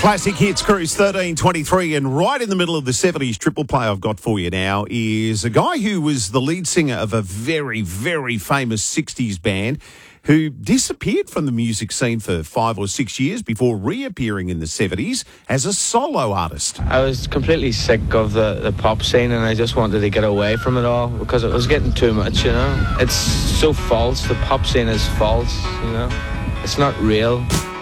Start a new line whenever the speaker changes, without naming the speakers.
Classic Hits Cruise 1323, and right in the middle of the 70s triple play I've got for you now is a guy who was the lead singer of a very, very famous 60s band who disappeared from the music scene for 5 or 6 years before reappearing in the 70s as a solo artist.
I was completely sick of the pop scene, and I just wanted to get away from it all because it was getting too much, you know. It's so false. The pop scene is false, you know. It's not real.